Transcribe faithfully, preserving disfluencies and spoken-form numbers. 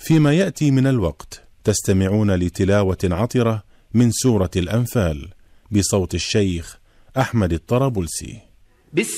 فيما يأتي من الوقت تستمعون لتلاوة عطرة من سورة الأنفال بصوت الشيخ أحمد الطرابلسي.